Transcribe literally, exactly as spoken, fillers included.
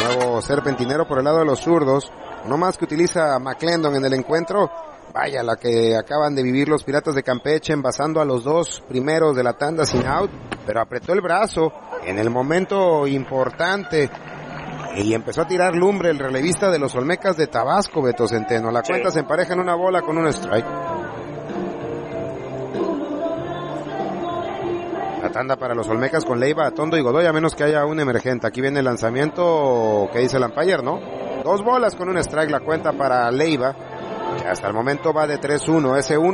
nuevo serpentinero por el lado de los zurdos. No más que utiliza McClendon en el encuentro. Vaya la que acaban de vivir los Piratas de Campeche, envasando a los dos primeros de la tanda sin out, pero apretó el brazo en el momento importante y empezó a tirar lumbre el relevista de los Olmecas de Tabasco, Beto Centeno. La cuenta se empareja en una bola con un strike. La tanda para los Olmecas con Leiva, Atondo y Godoy, a menos que haya un emergente. Aquí viene el lanzamiento que dice el umpire, ¿no? Dos bolas con un strike, la cuenta para Leiva, que hasta el momento va de tres uno. Ese uno